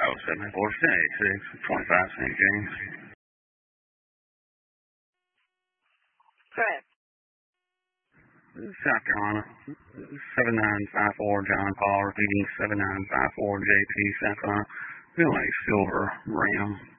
746, 25 St. James. Correct. South Carolina, 7954 John Paul, repeating 7954 JP, South Carolina. Feel like silver ram.